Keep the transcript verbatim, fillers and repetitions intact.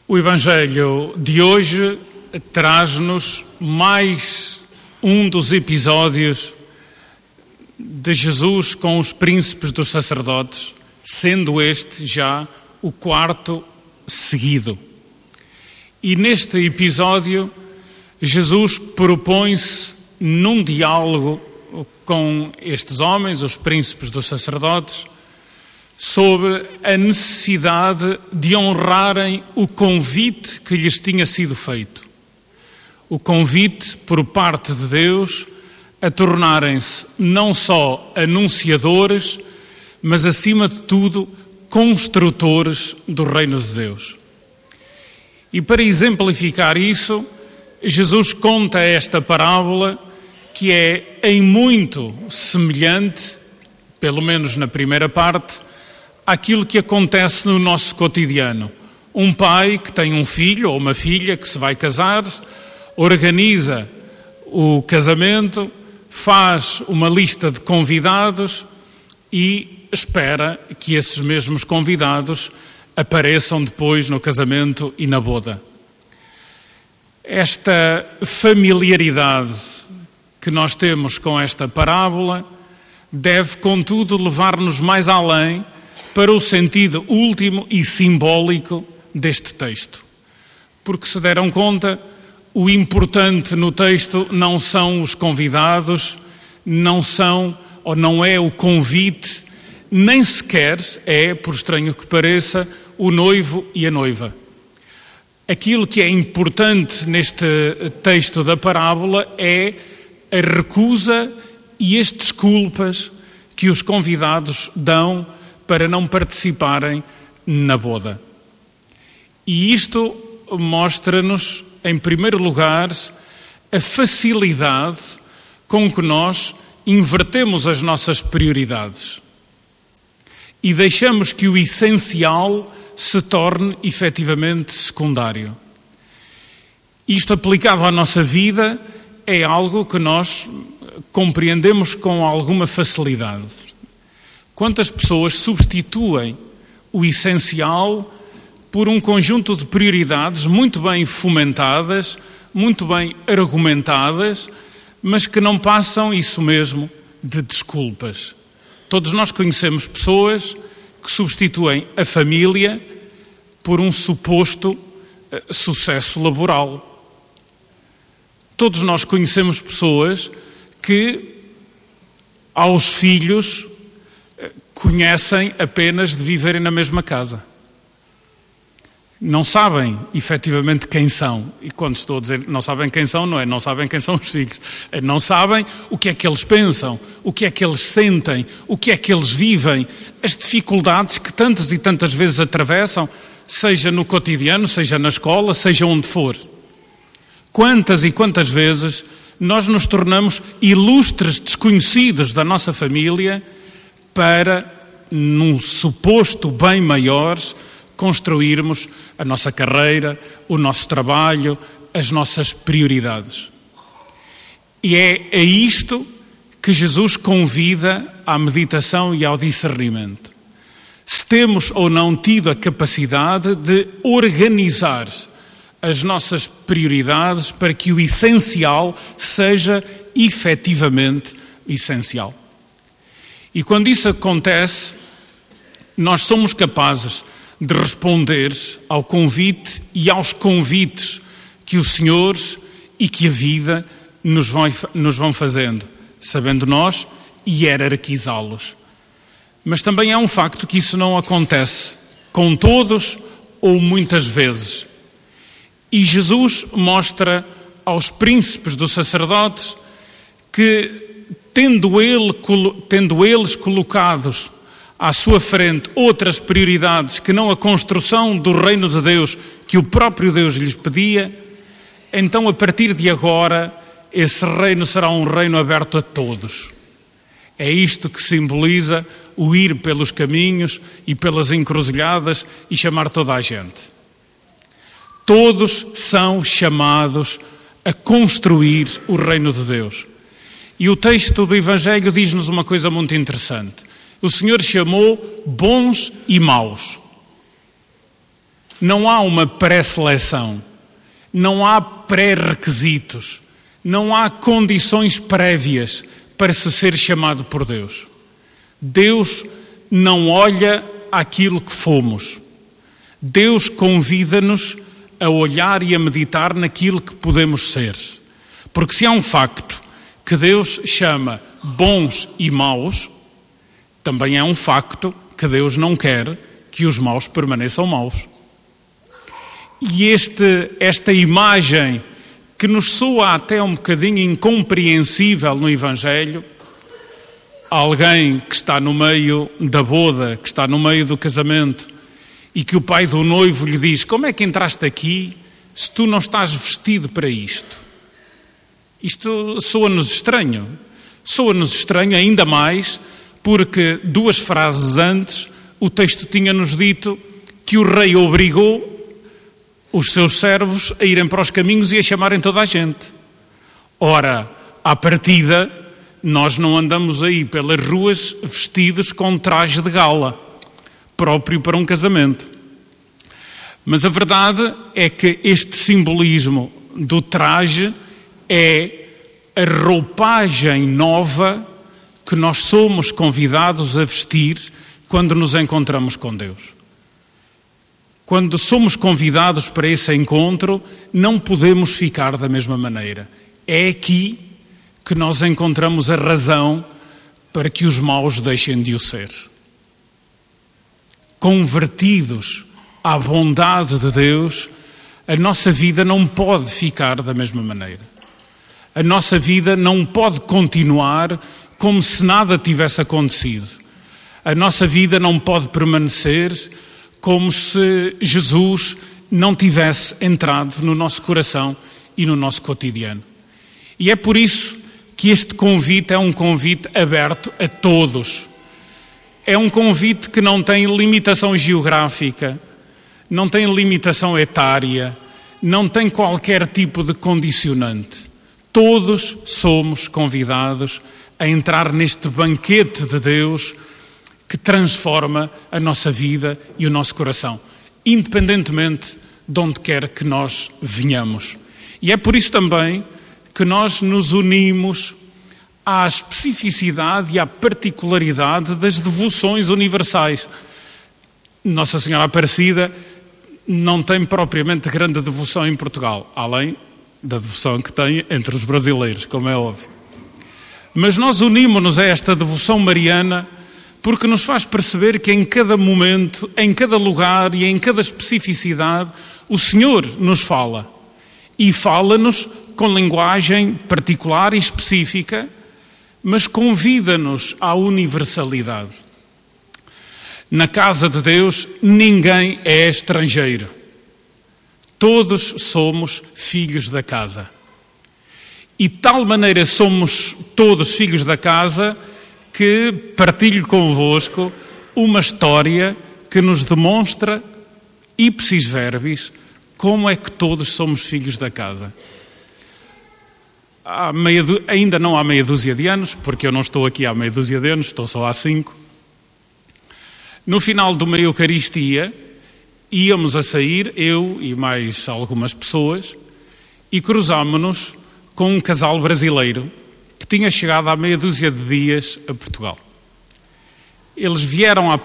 O Evangelho de hoje traz-nos mais um dos episódios de Jesus com os príncipes dos sacerdotes, sendo este já o quarto seguido. E neste episódio, Jesus propõe-se num diálogo com estes homens, os príncipes dos sacerdotes, sobre a necessidade de honrarem o convite que lhes tinha sido feito. O convite por parte de Deus a tornarem-se não só anunciadores, mas acima de tudo construtores do reino de Deus. E para exemplificar isso, Jesus conta esta parábola que é em muito semelhante, pelo menos na primeira parte, àquilo que acontece no nosso cotidiano. Um pai que tem um filho ou uma filha que se vai casar, organiza o casamento, faz uma lista de convidados e espera que esses mesmos convidados apareçam depois no casamento e na boda. Esta familiaridade que nós temos com esta parábola deve, contudo, levar-nos mais além para o sentido último e simbólico deste texto. Porque se deram conta, o importante no texto não são os convidados, não são ou não é o convite, nem sequer é, por estranho que pareça, o noivo e a noiva. Aquilo que é importante neste texto da parábola é a recusa e as desculpas que os convidados dão para não participarem na boda. E isto mostra-nos, em primeiro lugar, a facilidade com que nós invertemos as nossas prioridades e deixamos que o essencial se torne efetivamente secundário. Isto aplicado à nossa vida é algo que nós compreendemos com alguma facilidade. Quantas pessoas substituem o essencial por um conjunto de prioridades muito bem fomentadas, muito bem argumentadas, mas que não passam isso mesmo de desculpas. Todos nós conhecemos pessoas que substituem a família por um suposto sucesso laboral. Todos nós conhecemos pessoas que aos filhos conhecem apenas de viverem na mesma casa. Não sabem efetivamente quem são. E quando estou a dizer não sabem quem são, não é não sabem quem são os filhos. Não sabem o que é que eles pensam, o que é que eles sentem, o que é que eles vivem, as dificuldades que tantas e tantas vezes atravessam, seja no cotidiano, seja na escola, seja onde for. Quantas e quantas vezes nós nos tornamos ilustres desconhecidos da nossa família para, num suposto bem maior, construirmos a nossa carreira, o nosso trabalho, as nossas prioridades. E é a isto que Jesus convida à meditação e ao discernimento. Se temos ou não tido a capacidade de organizar as nossas prioridades para que o essencial seja efetivamente essencial. E quando isso acontece, nós somos capazes de responder ao convite e aos convites que o Senhor e que a vida nos vão, nos vão fazendo, sabendo nós hierarquizá-los. Mas também é um facto que isso não acontece com todos ou muitas vezes. E Jesus mostra aos príncipes dos sacerdotes que, tendo, ele, tendo eles colocados à sua frente outras prioridades que não a construção do reino de Deus que o próprio Deus lhes pedia, então a partir de agora esse reino será um reino aberto a todos. É isto que simboliza o ir pelos caminhos e pelas encruzilhadas e chamar toda a gente. Todos são chamados a construir o reino de Deus. E o texto do Evangelho diz-nos uma coisa muito interessante. O Senhor chamou bons e maus. Não há uma pré-seleção, não há pré-requisitos, não há condições prévias para se ser chamado por Deus. Deus não olha aquilo que fomos. Deus convida-nos a olhar e a meditar naquilo que podemos ser. Porque se há um facto que Deus chama bons e maus, também é um facto que Deus não quer que os maus permaneçam maus. E este, esta imagem que nos soa até um bocadinho incompreensível no Evangelho, alguém que está no meio da boda, que está no meio do casamento, e que o pai do noivo lhe diz: como é que entraste aqui se tu não estás vestido para isto? Isto soa-nos estranho. Soa-nos estranho ainda mais porque duas frases antes o texto tinha-nos dito que o rei obrigou os seus servos a irem para os caminhos e a chamarem toda a gente. Ora, à partida, nós não andamos aí pelas ruas vestidos com traje de gala, próprio para um casamento. Mas a verdade é que este simbolismo do traje é a roupagem nova que nós somos convidados a vestir quando nos encontramos com Deus. Quando somos convidados para esse encontro, não podemos ficar da mesma maneira. É aqui que nós encontramos a razão para que os maus deixem de o ser. Convertidos à bondade de Deus, a nossa vida não pode ficar da mesma maneira. A nossa vida não pode continuar como se nada tivesse acontecido. A nossa vida não pode permanecer como se Jesus não tivesse entrado no nosso coração e no nosso cotidiano. E é por isso que este convite é um convite aberto a todos. É um convite que não tem limitação geográfica, não tem limitação etária, não tem qualquer tipo de condicionante. Todos somos convidados a entrar neste banquete de Deus que transforma a nossa vida e o nosso coração, independentemente de onde quer que nós venhamos. E é por isso também que nós nos unimos à especificidade e à particularidade das devoções universais. Nossa Senhora Aparecida não tem propriamente grande devoção em Portugal, além da devoção que tem entre os brasileiros, como é óbvio. Mas nós unimos-nos a esta devoção mariana porque nos faz perceber que em cada momento, em cada lugar e em cada especificidade, o Senhor nos fala. E fala-nos com linguagem particular e específica, mas convida-nos à universalidade. Na casa de Deus, ninguém é estrangeiro. Todos somos filhos da casa. E de tal maneira somos todos filhos da casa que partilho convosco uma história que nos demonstra, ipsis verbis, como é que todos somos filhos da casa. Há meia, ainda não há meia dúzia de anos, porque eu não estou aqui há meia dúzia de anos, estou só há cinco. No final de uma Eucaristia, íamos a sair, eu e mais algumas pessoas, e cruzámonos com um casal brasileiro que tinha chegado há meia dúzia de dias a Portugal. Eles vieram à